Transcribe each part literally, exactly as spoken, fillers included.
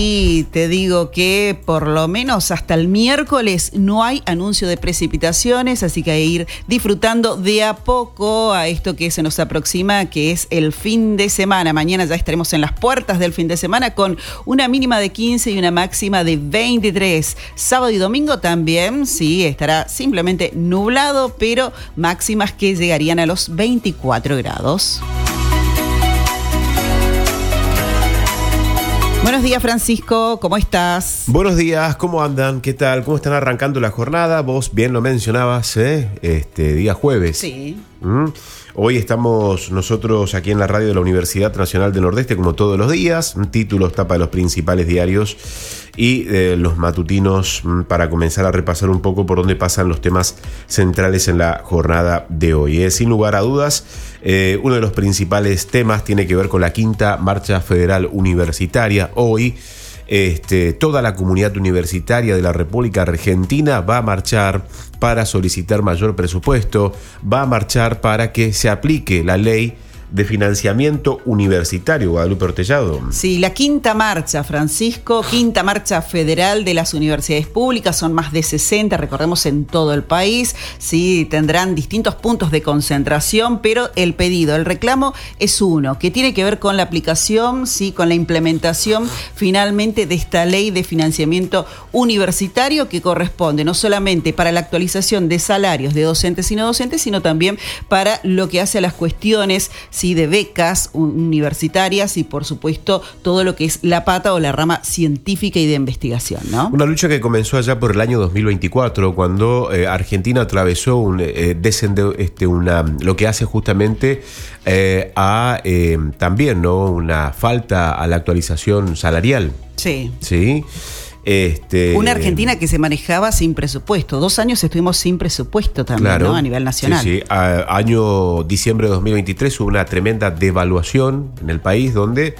Y te digo que por lo menos hasta el miércoles no hay anuncio de precipitaciones, así que hay que ir disfrutando de a poco a esto que se nos aproxima, que es el fin de semana. Mañana ya estaremos en las puertas del fin de semana con una mínima de quince y una máxima de veintitrés. Sábado y domingo también, sí, estará simplemente nublado, pero máximas que llegarían a los veinticuatro grados. Buenos días, Francisco, ¿cómo estás? Buenos días, ¿cómo andan? ¿Qué tal? ¿Cómo están arrancando la jornada? Vos bien lo mencionabas, ¿eh? Este día jueves. Sí. ¿Mm? Hoy estamos nosotros aquí en la radio de la Universidad Nacional del Nordeste, como todos los días, títulos, tapa de los principales diarios y eh, los matutinos, para comenzar a repasar un poco por dónde pasan los temas centrales en la jornada de hoy. Eh, sin lugar a dudas, eh, uno de los principales temas tiene que ver con la quinta marcha federal universitaria. Hoy Este, toda la comunidad universitaria de la República Argentina va a marchar para solicitar mayor presupuesto, va a marchar para que se aplique la ley de financiamiento universitario. Guadalupe Ortellado. Sí, la quinta marcha, Francisco, quinta marcha federal de las universidades públicas, son más de sesenta, recordemos, en todo el país. Sí, tendrán distintos puntos de concentración, pero el pedido, el reclamo es uno, que tiene que ver con la aplicación, sí, con la implementación finalmente de esta ley de financiamiento universitario, que corresponde no solamente para la actualización de salarios de docentes y no docentes, sino también para lo que hace a las cuestiones, sí, de becas universitarias y, por supuesto, todo lo que es la pata o la rama científica y de investigación, ¿no? Una lucha que comenzó allá por el año dos mil veinticuatro, cuando eh, Argentina atravesó un, eh, descende, este, una, lo que hace justamente eh, a eh, también, ¿no?, una falta a la actualización salarial. Sí. Sí. Este, Una Argentina que se manejaba sin presupuesto. Dos años estuvimos sin presupuesto también, claro, ¿no?, a nivel nacional. Sí, sí. A, año diciembre de dos mil veintitrés hubo una tremenda devaluación en el país donde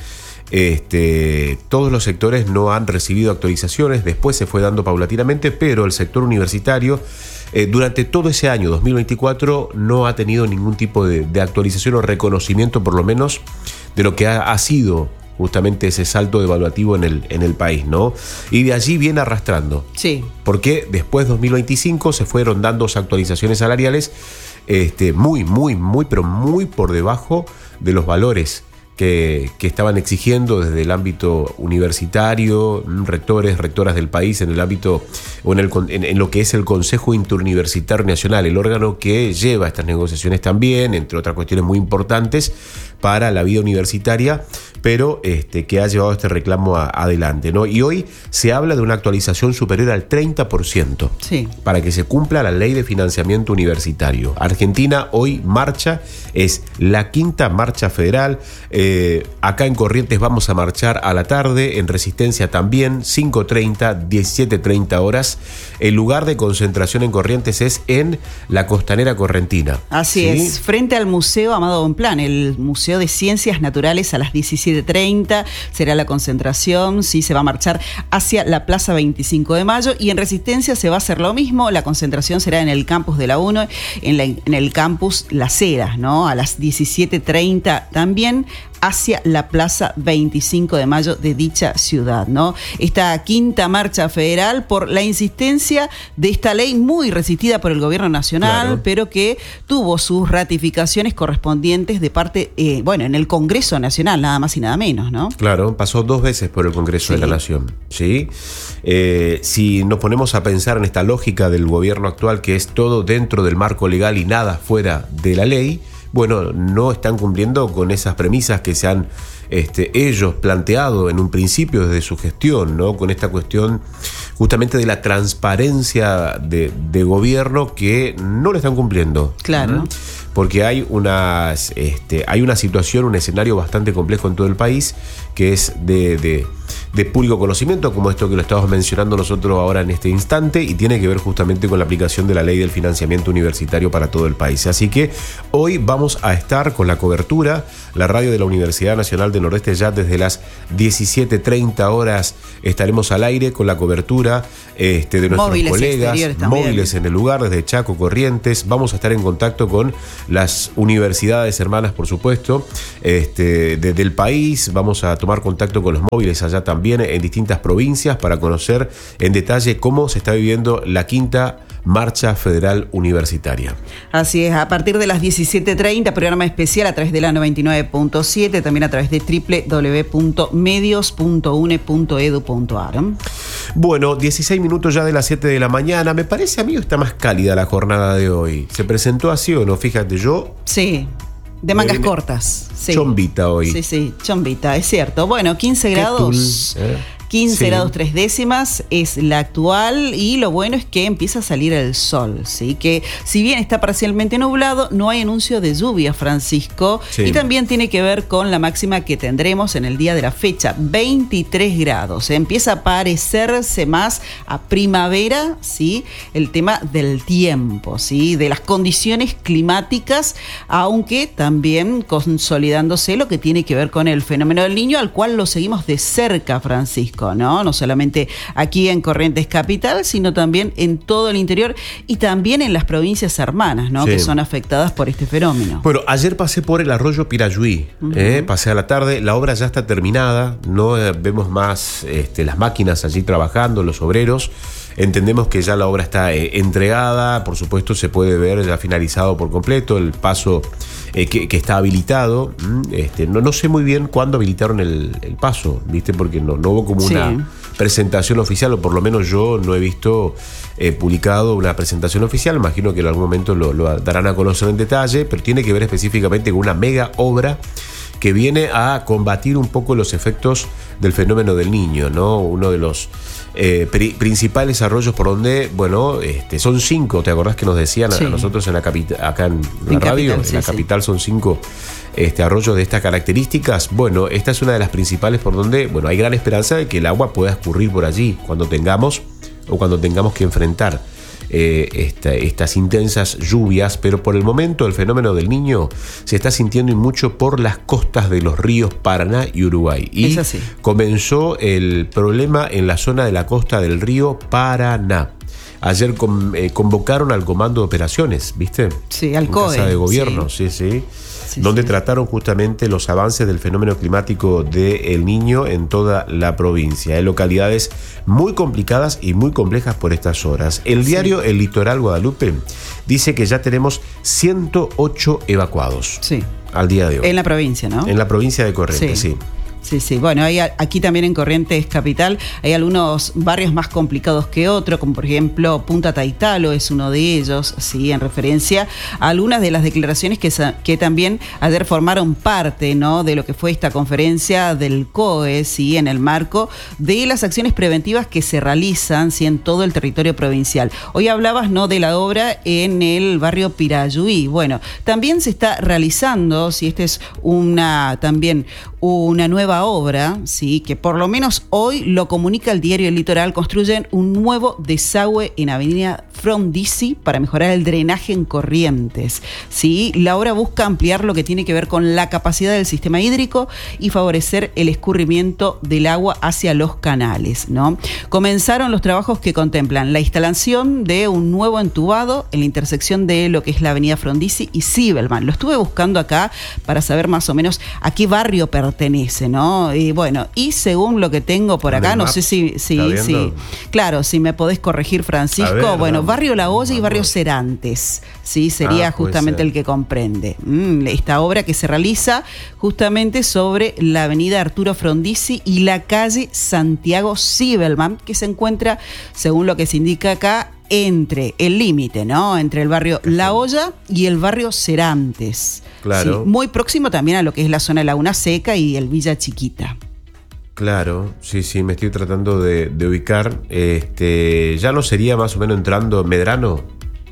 este, todos los sectores no han recibido actualizaciones. Después se fue dando paulatinamente, pero el sector universitario eh, durante todo ese año dos mil veinticuatro no ha tenido ningún tipo de, de actualización o reconocimiento, por lo menos, de lo que ha, ha sido justamente ese salto devaluativo en el, en el país, ¿no? Y de allí viene arrastrando. Sí. Porque después, dos mil veinticinco, se fueron dando actualizaciones salariales este, muy, muy, muy, pero muy por debajo de los valores que, que estaban exigiendo desde el ámbito universitario, rectores, rectoras del país, en el ámbito, o en, el, en, en lo que es el Consejo Interuniversitario Nacional, el órgano que lleva estas negociaciones también, entre otras cuestiones muy importantes para la vida universitaria, pero este, que ha llevado este reclamo a, adelante, ¿no? Y hoy se habla de una actualización superior al treinta por ciento, sí, para que se cumpla la ley de financiamiento universitario. Argentina hoy marcha, es la quinta marcha federal. Eh, acá en Corrientes vamos a marchar a la tarde, en Resistencia también, cinco treinta, diecisiete treinta horas. El lugar de concentración en Corrientes es en la Costanera Correntina. Así, ¿sí?, es, frente al Museo Amado Bonpland, el Museo de Ciencias Naturales, a las diecisiete treinta será la concentración. Sí, se va a marchar hacia la Plaza veinticinco de mayo, y en Resistencia se va a hacer lo mismo. La concentración será en el campus de la UNO, en, la, en el campus Las Heras, ¿no?, a las diecisiete treinta también, hacia la Plaza veinticinco de mayo de dicha ciudad, ¿no? Esta quinta marcha federal por la insistencia de esta ley muy resistida por el gobierno nacional, claro, pero que tuvo sus ratificaciones correspondientes de parte, eh, bueno, en el Congreso Nacional, nada más y nada menos, ¿no? Claro, pasó dos veces por el Congreso, sí, de la Nación, ¿sí? Eh, si nos ponemos a pensar en esta lógica del gobierno actual, que es todo dentro del marco legal y nada fuera de la ley, bueno, no están cumpliendo con esas premisas que se han este, ellos planteado en un principio desde su gestión, ¿no? Con esta cuestión justamente de la transparencia de, de gobierno, que no lo están cumpliendo. Claro. ¿Mm? Porque hay unas, este, hay una situación, un escenario bastante complejo en todo el país, que es de, de, de público conocimiento, como esto que lo estamos mencionando nosotros ahora en este instante, y tiene que ver justamente con la aplicación de la ley del financiamiento universitario para todo el país. Así que hoy vamos a estar con la cobertura, la radio de la Universidad Nacional del Nordeste, ya desde las diecisiete treinta horas estaremos al aire con la cobertura este, de nuestros móviles colegas, móviles en el lugar, desde Chaco, Corrientes. Vamos a estar en contacto con las universidades hermanas, por supuesto, este, de, del país. Vamos a tomar contacto con los móviles allá también. también en distintas provincias para conocer en detalle cómo se está viviendo la quinta Marcha Federal Universitaria. Así es, a partir de las diecisiete treinta, programa especial a través de la noventa y nueve punto siete, también a través de doble u doble u doble u punto medios punto u n e punto e d u punto a r. Bueno, dieciséis minutos ya de las siete de la mañana. Me parece a mí que está más cálida la jornada de hoy. ¿Se presentó así o no? Fíjate, yo... Sí. De mangas cortas. Sí. Chombita hoy. Sí, sí, chombita, es cierto. Bueno, quince grados. Tul, ¿eh? quince Sí. grados tres décimas es la actual y lo bueno es que empieza a salir el sol, ¿sí? Que si bien está parcialmente nublado, no hay anuncio de lluvia, Francisco. Sí. Y también tiene que ver con la máxima que tendremos en el día de la fecha, veintitrés grados. Empieza a parecerse más a primavera, ¿sí? El tema del tiempo, ¿sí? De las condiciones climáticas, aunque también consolidándose lo que tiene que ver con el fenómeno del Niño, al cual lo seguimos de cerca, Francisco. ¿No? No solamente aquí en Corrientes Capital, sino también en todo el interior y también en las provincias hermanas, ¿no? Sí. Que son afectadas por este fenómeno. Bueno, ayer pasé por el arroyo Pirayuí, uh-huh. eh, pasé a la tarde, la obra ya está terminada, no eh, vemos más este, las máquinas allí trabajando, los obreros. Entendemos que ya la obra está eh, entregada, por supuesto se puede ver ya finalizado por completo, el paso eh, que, que está habilitado. Este, no, no sé muy bien cuándo habilitaron el, el paso, ¿viste? Porque no, no hubo como Sí. una presentación oficial, o por lo menos yo no he visto eh, publicado una presentación oficial. Imagino que en algún momento lo, lo darán a conocer en detalle, pero tiene que ver específicamente con una mega obra que viene a combatir un poco los efectos del fenómeno del Niño, ¿no? Uno de los eh, pri- principales arroyos por donde, bueno, este, son cinco, ¿te acordás que nos decían Sí. a nosotros en la capital, acá en la En radio? capital, sí, en la sí. capital son cinco este, arroyos de estas características. Bueno, esta es una de las principales por donde, bueno, hay gran esperanza de que el agua pueda escurrir por allí cuando tengamos o cuando tengamos que enfrentar Eh, esta, estas intensas lluvias, pero por el momento el fenómeno del Niño se está sintiendo y mucho por las costas de los ríos Paraná y Uruguay. Y Es así. comenzó el problema en la zona de la costa del río Paraná. Ayer con, eh, convocaron al Comando de Operaciones, ¿viste? Sí, al En COE, Casa de Gobierno, sí, sí. sí. Sí, donde sí. trataron justamente los avances del fenómeno climático del Niño en toda la provincia. Hay localidades muy complicadas y muy complejas por estas horas. El diario El Litoral Guadalupe dice que ya tenemos ciento ocho evacuados Sí. al día de hoy. En la provincia, ¿no? En la provincia de Corrientes, sí. Sí. Sí, sí. Bueno, hay, aquí también en Corrientes Capital hay algunos barrios más complicados que otros, como por ejemplo Punta Taitalo es uno de ellos, sí, en referencia a algunas de las declaraciones que, que también ayer formaron parte, ¿no? De lo que fue esta conferencia del COE, sí, en el marco de las acciones preventivas que se realizan, sí, en todo el territorio provincial. Hoy hablabas, ¿no? De la obra en el barrio Pirayuí. Bueno, también se está realizando, sí, esta es una también una nueva obra, sí, que por lo menos hoy lo comunica el diario El Litoral. Construyen un nuevo desagüe en Avenida Frondizi para mejorar el drenaje en Corrientes, sí. La obra busca ampliar lo que tiene que ver con la capacidad del sistema hídrico y favorecer el escurrimiento del agua hacia los canales, ¿no? Comenzaron los trabajos que contemplan la instalación de un nuevo entubado en la intersección de lo que es la Avenida Frondizi y Sibelman. Lo estuve buscando acá para saber más o menos a qué barrio pertenece, ¿no? Y bueno, y según lo que tengo por acá, no sé si, si, si claro, si me podés corregir, Francisco. Ver, bueno, vamos, barrio La Olla vamos. y barrio Cerantes, sí, sería Ah, justamente el que comprende mm, esta obra que se realiza justamente sobre la avenida Arturo Frondizi y la calle Santiago Sibelman, que se encuentra, según lo que se indica acá, entre el límite, ¿no? Entre el barrio La Olla y el barrio Cerantes. Claro. Sí, muy próximo también a lo que es la zona de Laguna Seca y el Villa Chiquita. Claro, sí, sí, me estoy tratando de, de ubicar. Este, ya no sería más o menos entrando Medrano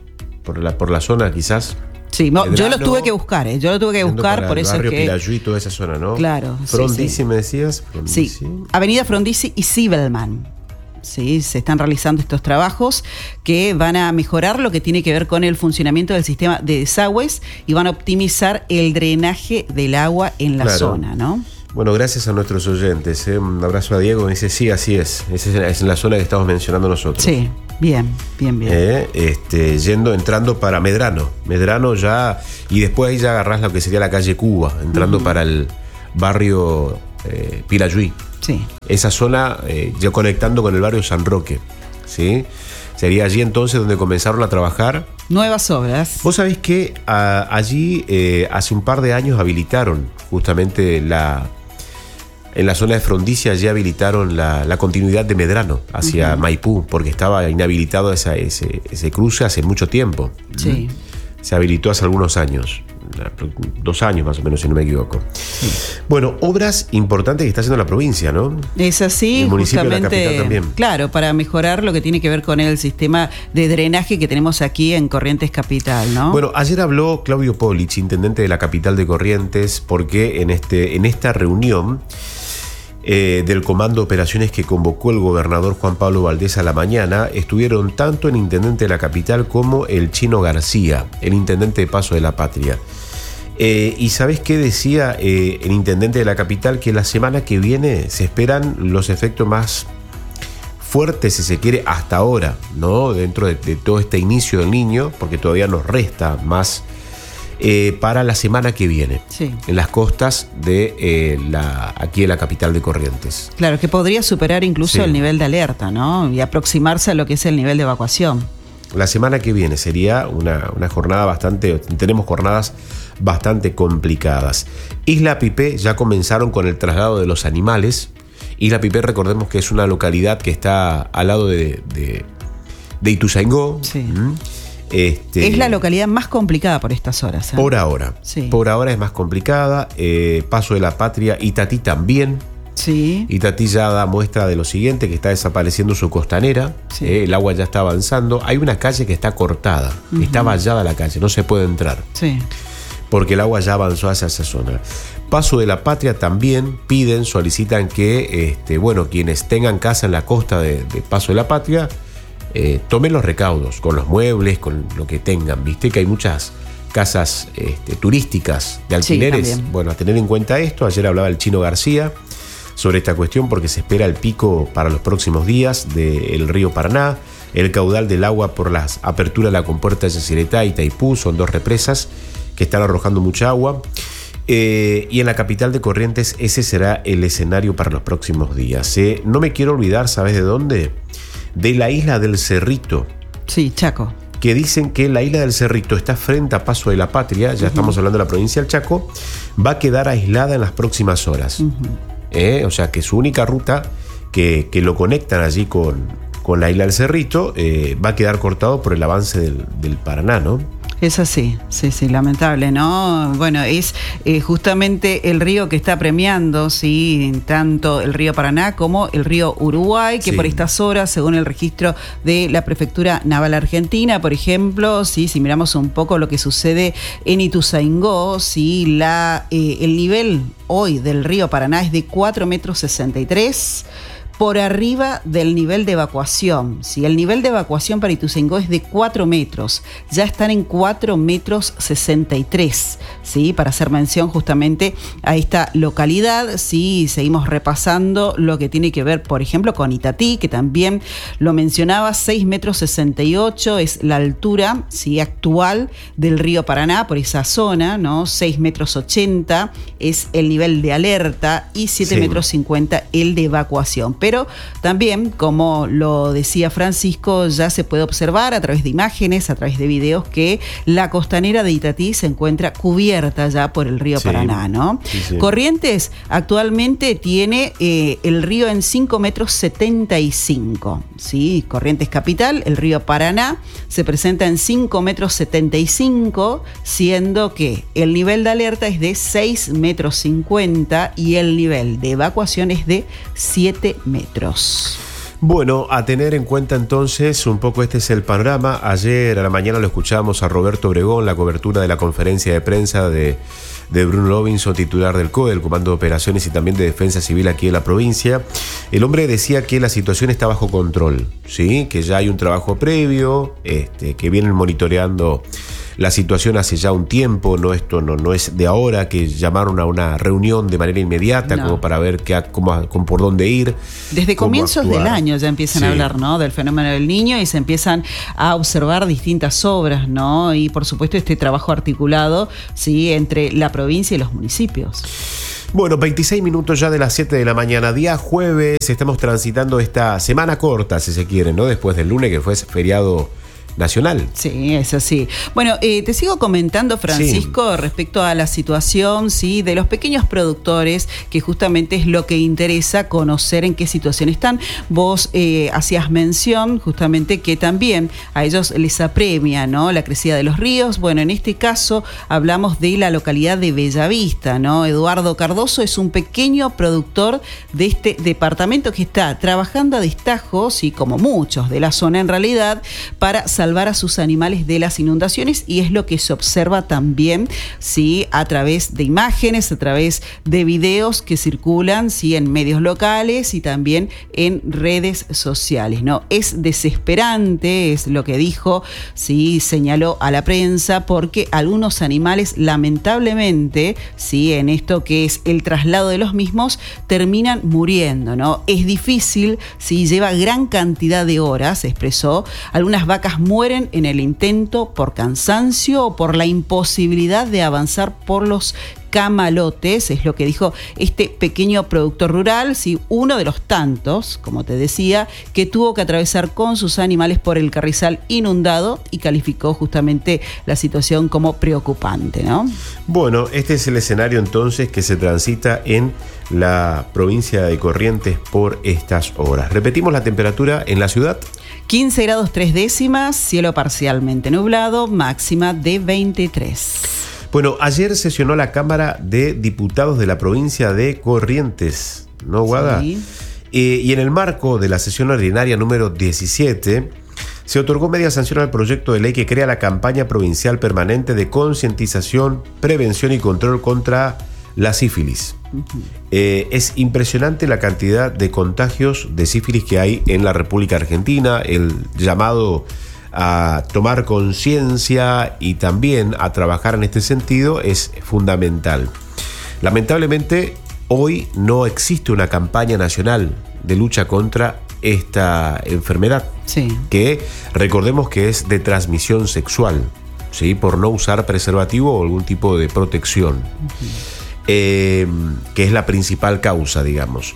por la, por la zona, quizás. Sí, no, yo Medrano, lo tuve que buscar, ¿eh? Yo lo tuve que buscar, por eso es barrio que... Pirayuí, toda esa zona, ¿no? Claro, sí, Frondizi, sí. ¿me decías? Frondizi. Sí, Avenida Frondizi y Sibelman. Sí, se están realizando estos trabajos que van a mejorar lo que tiene que ver con el funcionamiento del sistema de desagües y van a optimizar el drenaje del agua en la Claro. zona, ¿no? Bueno, gracias a nuestros oyentes. ¿eh? Un abrazo a Diego. Me dice, sí, así es. Esa es la zona que estamos mencionando nosotros. Sí, bien, bien, bien. Eh, este, yendo, entrando para Medrano. Medrano ya, y después ahí ya agarrás lo que sería la calle Cuba, entrando uh-huh. para el barrio eh, Pirayuí. Sí. Esa zona, eh, ya conectando con el barrio San Roque, ¿sí? Sería allí entonces donde comenzaron a trabajar. Nuevas obras. Vos sabés que a, allí eh, hace un par de años habilitaron justamente la... En la zona de Frondizi allí habilitaron la, la continuidad de Medrano hacia uh-huh. Maipú, porque estaba inhabilitado esa, ese, ese cruce hace mucho tiempo. Sí. Se habilitó hace algunos años, dos años más o menos, si no me equivoco. Sí. Bueno, obras importantes que está haciendo la provincia, ¿no? Es así, el municipio justamente, de la capital también. Claro, para mejorar lo que tiene que ver con el sistema de drenaje que tenemos aquí en Corrientes Capital, ¿no? Bueno, ayer habló Claudio Polich, intendente de la capital de Corrientes, porque en, este, en esta reunión Eh, del comando de operaciones que convocó el gobernador Juan Pablo Valdés a la mañana, estuvieron tanto el intendente de la capital como el Chino García, el intendente de Paso de la Patria. Eh, y ¿sabés qué decía eh, el intendente de la capital? Que la semana que viene se esperan los efectos más fuertes, si se quiere, hasta ahora, ¿no? Dentro de, de todo este inicio del Niño, porque todavía nos resta más Eh, para la semana que viene, sí. en las costas de eh, la, aquí de la capital de Corrientes. Claro, que podría superar incluso sí. el nivel de alerta, ¿no? Y aproximarse a lo que es el nivel de evacuación. La semana que viene sería una, una jornada bastante, tenemos jornadas bastante complicadas. Isla Pipé ya comenzaron con el traslado de los animales. Isla Pipé, recordemos que es una localidad que está al lado de, de, de Ituzaingó. Sí. ¿Mm? Este, es la localidad más complicada por estas horas, ¿eh? Por ahora. Sí. Por ahora es más complicada. Eh, Paso de la Patria, Itatí también. Sí. Itatí ya da muestra de lo siguiente, que está desapareciendo su costanera. Sí. Eh, el agua ya está avanzando. Hay una calle que está cortada. Uh-huh. Está vallada la calle, no se puede entrar. Sí. Porque el agua ya avanzó hacia esa zona. Paso de la Patria también piden, solicitan que, este, bueno, quienes tengan casa en la costa de, de Paso de la Patria, Eh, tomen los recaudos con los muebles, con lo que tengan. Viste que hay muchas casas este, turísticas de alquileres. Sí, bueno, a tener en cuenta esto. Ayer hablaba el Chino García sobre esta cuestión porque se espera el pico para los próximos días del río Paraná. El caudal del agua por las aperturas de la compuerta de Yacyretá y Taipú son dos represas que están arrojando mucha agua. Eh, y en la capital de Corrientes ese será el escenario para los próximos días. Eh, no me quiero olvidar, ¿sabes de dónde? De la isla del Cerrito. Sí, Chaco. Que dicen que la isla del Cerrito está frente a Paso de la Patria, ya uh-huh. estamos hablando de la provincia del Chaco, va a quedar aislada en las próximas horas. Uh-huh. eh, o sea que su única ruta que, que lo conectan allí con, con la isla del Cerrito eh, va a quedar cortado por el avance del, del Paraná, ¿no? Es así, sí, sí, lamentable, ¿no? Bueno, es eh, justamente el río que está premiando, sí, tanto el río Paraná como el río Uruguay, que sí. por estas horas, según el registro de la Prefectura Naval Argentina, por ejemplo, sí, si miramos un poco lo que sucede en Ituzaingó, sí, la, eh, el nivel hoy del río Paraná es de cuatro metros sesenta y tres. Por arriba del nivel de evacuación. Si el nivel de evacuación para Ituzaingó es de cuatro metros, ya están en cuatro metros sesenta y tres, ¿sí? Para hacer mención justamente a esta localidad, sí, seguimos repasando lo que tiene que ver, por ejemplo, con Itatí, que también lo mencionaba, seis metros sesenta y ocho es la altura, sí, actual del río Paraná por esa zona, ¿no? seis metros ochenta es el nivel de alerta y siete sí. metros cincuenta el de evacuación. Pero Pero también, como lo decía Francisco, ya se puede observar a través de imágenes, a través de videos, que la costanera de Itatí se encuentra cubierta ya por el río sí, Paraná, ¿no? Sí, sí. Corrientes actualmente tiene eh, el río en cinco metros setenta y cinco, ¿sí? Corrientes capital, el río Paraná se presenta en cinco metros setenta y cinco, siendo que el nivel de alerta es de seis metros cincuenta y el nivel de evacuación es de siete metros. Bueno, a tener en cuenta entonces, un poco este es el panorama. Ayer a la mañana lo escuchamos a Roberto Obregón, la cobertura de la conferencia de prensa de, de Bruno Robinson, titular del C O E, del Comando de Operaciones y también de Defensa Civil aquí en la provincia. El hombre decía que la situación está bajo control, ¿sí? Que ya hay un trabajo previo, este, que vienen monitoreando la situación hace ya un tiempo, no esto no, no es de ahora, que llamaron a una reunión de manera inmediata no. como para ver qué, cómo, cómo, por dónde ir. Desde comienzos actuar. del año ya empiezan sí. a hablar, ¿no? Del fenómeno del Niño y se empiezan a observar distintas obras, ¿no? Y por supuesto este trabajo articulado, sí, entre la provincia y los municipios. Bueno, veintiséis minutos ya de las siete de la mañana, día jueves, estamos transitando esta semana corta, si se quiere, ¿no? Después del lunes, que fue feriado nacional. Sí, es así. Bueno, eh, te sigo comentando, Francisco, sí. respecto a la situación, sí, de los pequeños productores, que justamente es lo que interesa conocer en qué situación están. Vos eh, hacías mención justamente que también a ellos les apremia, ¿no?, la crecida de los ríos. Bueno, en este caso hablamos de la localidad de Bellavista, ¿no? Eduardo Cardoso es un pequeño productor de este departamento que está trabajando a destajo, sí, como muchos de la zona en realidad, para salvar a sus animales de las inundaciones, y es lo que se observa también, sí, a través de imágenes, a través de videos que circulan, sí, en medios locales y también en redes sociales, ¿no? Es desesperante, es lo que dijo, sí, señaló a la prensa, porque algunos animales, lamentablemente, sí, en esto que es el traslado de los mismos, terminan muriendo, ¿no? Es difícil, sí, lleva gran cantidad de horas, expresó. Algunas vacas mueren en el intento por cansancio o por la imposibilidad de avanzar por los camalotes, es lo que dijo este pequeño productor rural, sí, uno de los tantos, como te decía, que tuvo que atravesar con sus animales por el carrizal inundado, y calificó justamente la situación como preocupante, ¿no? Bueno, este es el escenario entonces que se transita en la provincia de Corrientes por estas horas. Repetimos la temperatura en la ciudad. quince grados tres décimas, cielo parcialmente nublado, máxima de veintitrés. Bueno, ayer sesionó la Cámara de Diputados de la provincia de Corrientes, ¿no, Guada? Sí. Eh, y en el marco de la sesión ordinaria número diecisiete, se otorgó media sanción al proyecto de ley que crea la campaña provincial permanente de concientización, prevención y control contra la sífilis. Uh-huh. Eh, es impresionante la cantidad de contagios de sífilis que hay en la República Argentina, el llamado a tomar conciencia y también a trabajar en este sentido es fundamental. Lamentablemente, hoy no existe una campaña nacional de lucha contra esta enfermedad, sí, que recordemos que es de transmisión sexual, ¿sí?, por no usar preservativo o algún tipo de protección, uh-huh. eh, que es la principal causa, digamos.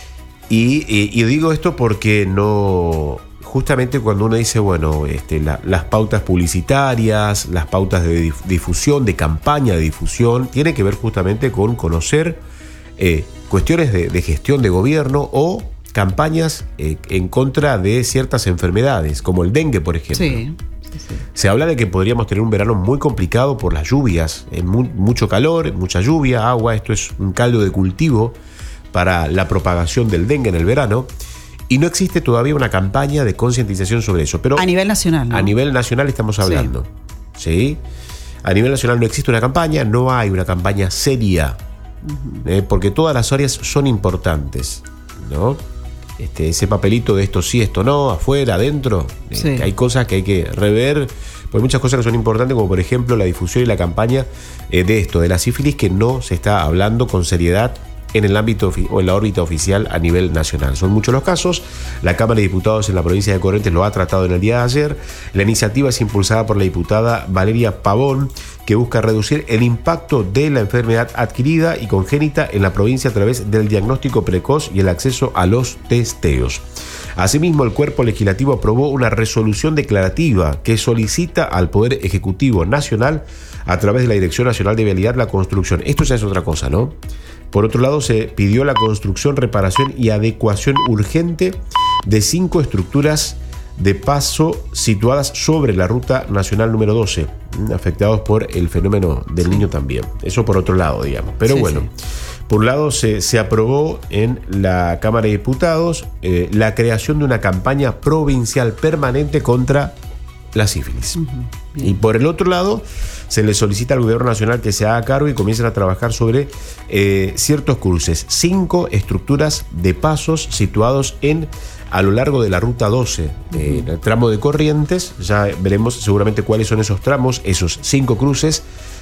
Y, y, y digo esto porque no... Justamente cuando uno dice, bueno, este, la, las pautas publicitarias, las pautas de difusión, de campaña de difusión, tiene que ver justamente con conocer eh, cuestiones de, de gestión de gobierno o campañas eh, en contra de ciertas enfermedades, como el dengue, por ejemplo. Sí, sí, sí. Se habla de que podríamos tener un verano muy complicado por las lluvias, en mu- mucho calor, mucha lluvia, agua. Esto es un caldo de cultivo para la propagación del dengue en el verano. Y no existe todavía una campaña de concientización sobre eso. Pero a nivel nacional, ¿no? A nivel nacional estamos hablando. Sí. ¿Sí? A nivel nacional no existe una campaña, no hay una campaña seria. Uh-huh. ¿eh? Porque todas las áreas son importantes, ¿no? Este, ese papelito de esto sí, esto no, afuera, adentro. Sí. Eh, hay cosas que hay que rever. Pues hay muchas cosas que son importantes, como por ejemplo la difusión y la campaña eh, de esto, de la sífilis, que no se está hablando con seriedad en el ámbito o en la órbita oficial a nivel nacional. Son muchos los casos. La Cámara de Diputados en la provincia de Corrientes lo ha tratado en el día de ayer. La iniciativa es impulsada por la diputada Valeria Pavón, que busca reducir el impacto de la enfermedad adquirida y congénita en la provincia a través del diagnóstico precoz y el acceso a los testeos. Asimismo, el Cuerpo Legislativo aprobó una resolución declarativa que solicita al Poder Ejecutivo Nacional, a través de la Dirección Nacional de Vialidad, la construcción. Esto ya es otra cosa, ¿no? Por otro lado, se pidió la construcción, reparación y adecuación urgente de cinco estructuras de paso situadas sobre la Ruta Nacional número doce, afectados por el fenómeno del Niño también. Eso por otro lado, digamos. Pero sí, bueno, sí. Por un lado se, se aprobó en la Cámara de Diputados eh, la creación de una campaña provincial permanente contra la sífilis. Uh-huh. Y por el otro lado, se le solicita al gobierno nacional que se haga cargo y comiencen a trabajar sobre eh, ciertos cruces. Cinco estructuras de pasos situados en a lo largo de la Ruta doce, uh-huh. eh, en el tramo de Corrientes. Ya veremos seguramente cuáles son esos tramos, esos cinco cruces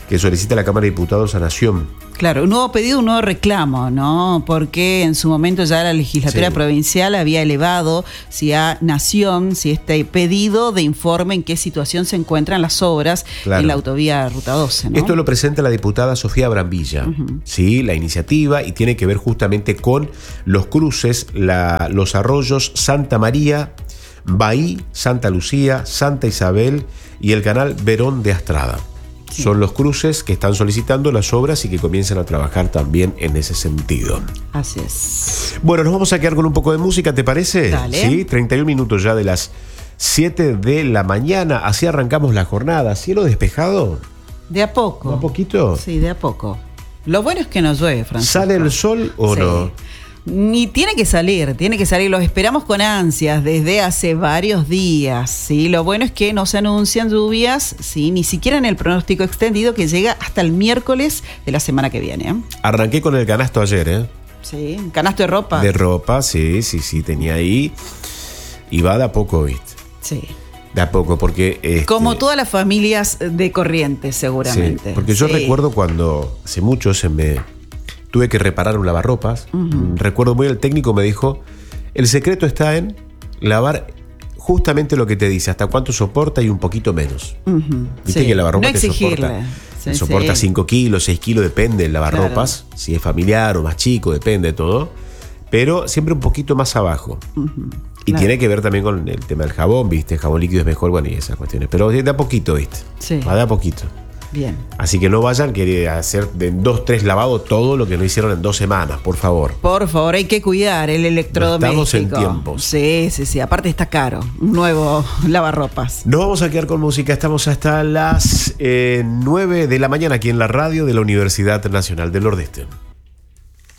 que solicita la Cámara de Diputados a Nación. Claro, un nuevo pedido, un nuevo reclamo, ¿no? Porque en su momento ya la legislatura sí. provincial había elevado si a Nación, si este pedido de informe en qué situación se encuentran las obras claro. en la autovía Ruta doce, ¿no? Esto lo presenta la diputada Sofía Brambilla, uh-huh. ¿sí? La iniciativa, y tiene que ver justamente con los cruces, la, los arroyos Santa María, Bahí, Santa Lucía, Santa Isabel y el canal Verón de Astrada. Sí. Son los cruces que están solicitando las obras y que comienzan a trabajar también en ese sentido. Así es. Bueno, nos vamos a quedar con un poco de música, ¿te parece? Dale. Sí, treinta y un minutos ya de las siete de la mañana. Así arrancamos la jornada. ¿Cielo despejado? De a poco. ¿De a poquito? Sí, de a poco. Lo bueno es que no llueve, Francisco. ¿Sale el sol o sí. no? Ni tiene que salir, tiene que salir, los esperamos con ansias desde hace varios días, ¿sí? Lo bueno es que no se anuncian lluvias, ¿sí? Ni siquiera en el pronóstico extendido que llega hasta el miércoles de la semana que viene, ¿eh? Arranqué con el canasto ayer, ¿eh? Sí, canasto de ropa. De ropa, sí, sí, sí, tenía ahí. Y va de a poco, ¿viste? Sí. De a poco, porque... Este, como todas las familias de Corrientes, seguramente. Sí, porque yo sí. recuerdo cuando hace mucho se me... tuve que reparar un lavarropas. Uh-huh. Recuerdo muy, el técnico me dijo, el secreto está en lavar justamente lo que te dice, hasta cuánto soporta y un poquito menos. Uh-huh. Viste sí. que el lavarropas no te soporta, sí, te soporta sí. cinco kilos, seis kilos, depende del lavarropas, claro. si es familiar o más chico, depende de todo, pero siempre un poquito más abajo. Uh-huh. Y claro. tiene que ver también con el tema del jabón, ¿viste? El jabón líquido es mejor, bueno, y esas cuestiones. Pero de a poquito, ¿viste? Sí. Va de a poquito. Bien. Así que no vayan a hacer de dos, tres lavados todo lo que no hicieron en dos semanas, por favor. Por favor, hay que cuidar el electrodoméstico. Estamos en tiempos. Sí, sí, sí. Aparte está caro. Un nuevo lavarropas. Nos vamos a quedar con música. Estamos hasta las eh, nueve de la mañana aquí en la radio de la Universidad Nacional del Nordeste.